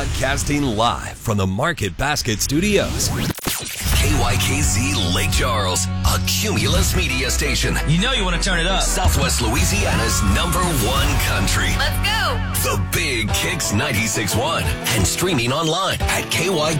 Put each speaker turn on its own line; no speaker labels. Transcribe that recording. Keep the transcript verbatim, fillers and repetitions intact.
Broadcasting live from the Market Basket Studios. K Y K Z Lake Charles, a Cumulus media station.
You know you want to turn it up.
Southwest Louisiana's number one country.
Let's go.
The Big Kicks ninety-six point one and streaming online at K Y